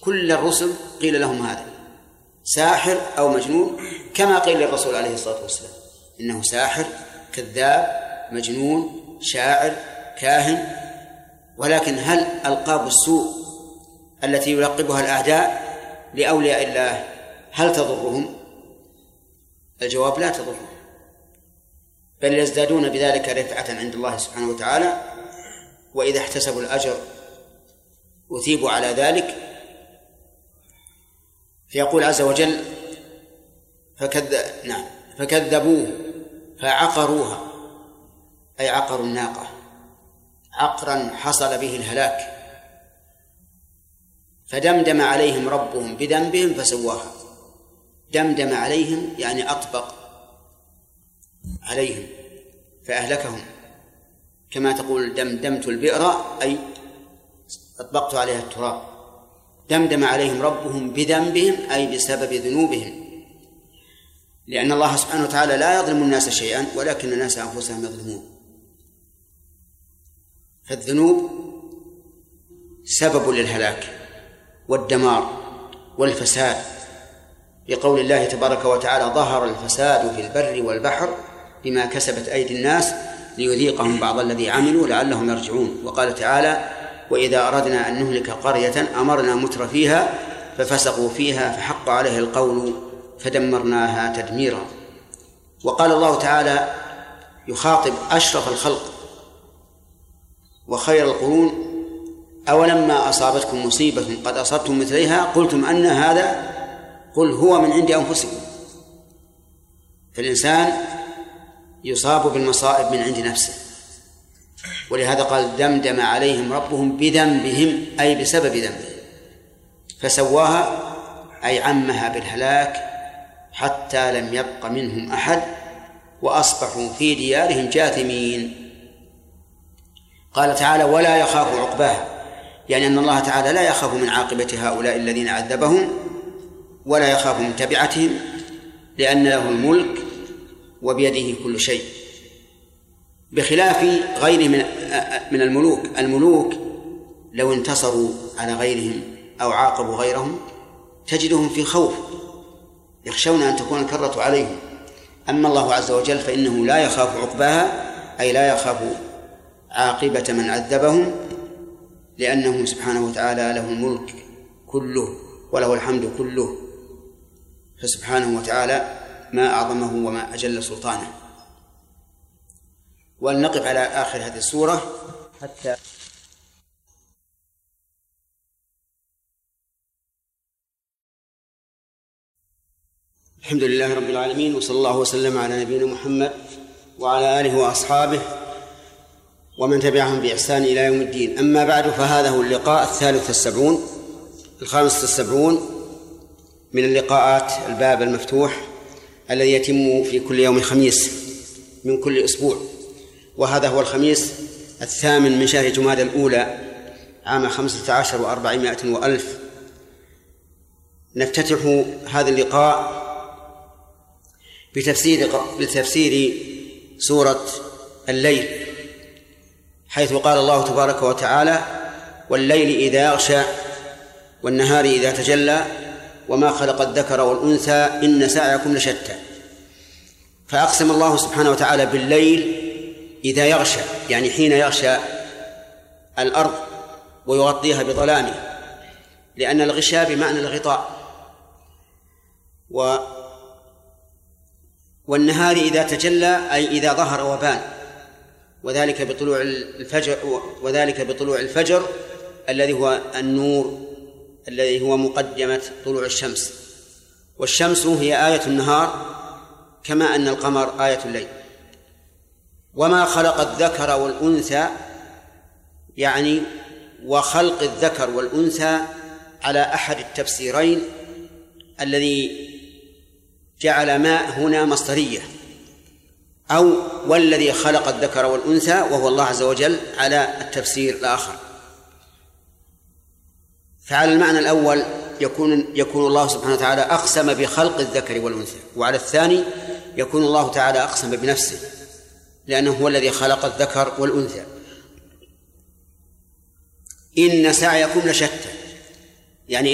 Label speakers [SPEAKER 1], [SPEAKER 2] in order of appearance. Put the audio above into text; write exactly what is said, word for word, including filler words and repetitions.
[SPEAKER 1] كل الرسل قيل لهم هذا، ساحر أو مجنون، كما قيل للرسول عليه الصلاة والسلام إنه ساحر كذاب مجنون شاعر كاهن. ولكن هل ألقاب السوء التي يلقبها الأعداء لأولياء الله هل تضرهم؟ الجواب لا تضرهم، بل يزدادون بذلك رفعة عند الله سبحانه وتعالى، وإذا احتسبوا الأجر أثيبوا على ذلك. فيقول عز وجل فكذ... نعم فكذبوه فعقروها، أي عقروا الناقة عقرا حصل به الهلاك، فدمدم عليهم ربهم بذنبهم فسواها. دمدم عليهم يعني أطبق عليهم فأهلكهم، كما تقول دمدمت البئر أي أطبقت عليها التراب. دمدم عليهم ربهم بذنبهم أي بسبب ذنوبهم، لأن الله سبحانه وتعالى لا يظلم الناس شيئا ولكن الناس أنفسهم يظلمون. فالذنوب سبب للهلاك والدمار والفساد، لقول الله تبارك وتعالى ظهر الفساد في البر والبحر بما كسبت أيدي الناس ليذيقهم بعض الذي عملوا لعلهم يرجعون. وقال تعالى وإذا أردنا أن نهلك قرية أمرنا متر فيها ففسقوا فيها فحق عليه القول فدمرناها تدميرا. وقال الله تعالى يخاطب أشرف الخلق وخير القرون أولما أصابتكم مصيبة قد أصبتم مثليها قلتم أن هذا قل هو من عند أنفسكم. فالإنسان يصاب بالمصائب من عند نفسه، ولهذا قال دمدم عليهم ربهم بذنبهم أي بسبب ذنبهم فسواها أي عمها بالهلاك حتى لم يبق منهم أحد وأصبحوا في ديارهم جاثمين. قال تعالى ولا يخاف عقباها، يعني أن الله تعالى لا يخاف من عاقبة هؤلاء الذين عذبهم ولا يخاف من تبعتهم، لأن له الملك وبيده كل شيء، بخلاف غيره من من الملوك. الملوك لو انتصروا على غيرهم أو عاقبوا غيرهم تجدهم في خوف يخشون أن تكون الكرة عليهم. أما الله عز وجل فإنه لا يخاف عقباها أي لا يخاف عاقبة من عذبهم، لأنه سبحانه وتعالى له الملك كله وله الحمد كله، فسبحانه وتعالى ما أعظمه وما أجل سلطانه. ولنقف على آخر هذه السورة حتى الحمد لله رب العالمين، وصلى الله وسلم على نبينا محمد وعلى آله وأصحابه ومن تبعهم بإحسان إلى يوم الدين. أما بعد، فهذا هو اللقاء الثالث والسبعون الخامس والسبعون من اللقاءات الباب المفتوح الذي يتم في كل يوم خميس من كل أسبوع، وهذا هو الخميس الثامن من شهر جمادى الأولى عام خمسة عشر وأربعمائة وألف. نفتتح هذا اللقاء بتفسير, بتفسير سورة الليل، حيث قال الله تبارك وتعالى والليل إذا يغشى والنهار إذا تجلى وما خلق الذكر والأنثى إن سعيكم لشتى. فأقسم الله سبحانه وتعالى بالليل إذا يغشى، يعني حين يغشى الأرض ويغطيها بظلامه، لأن الغشاء بمعنى الغطاء. و والنهار إذا تجلى أي إذا ظهر وبان، وذلك بطلوع الفجر وذلك بطلوع الفجر الذي هو النور الذي هو مقدمة طلوع الشمس. والشمس هي آية النهار كما أن القمر آية الليل. وما خلق الذكر والأنثى، يعني وخلق الذكر والأنثى على أحد التفسيرين الذي جعل ما هنا مصدرية، أو والذي خلق الذكر والأنثى وهو الله عز وجل على التفسير الآخر. فعلى المعنى الأول يكون يكون الله سبحانه وتعالى أقسم بخلق الذكر والأنثى، وعلى الثاني يكون الله تعالى أقسم بنفسه لأنه هو الذي خلق الذكر والأنثى. إن سعيكم لشتى، يعني